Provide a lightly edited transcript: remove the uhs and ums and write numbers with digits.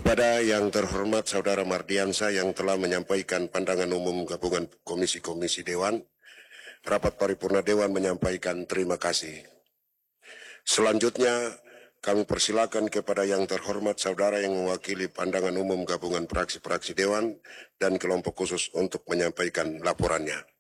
Kepada yang terhormat Saudara Mardiansyah yang telah menyampaikan pandangan umum gabungan komisi-komisi Dewan, rapat paripurna Dewan menyampaikan terima kasih. Selanjutnya, kami persilakan kepada yang terhormat Saudara yang mewakili pandangan umum gabungan praksi-praksi Dewan dan kelompok khusus untuk menyampaikan laporannya.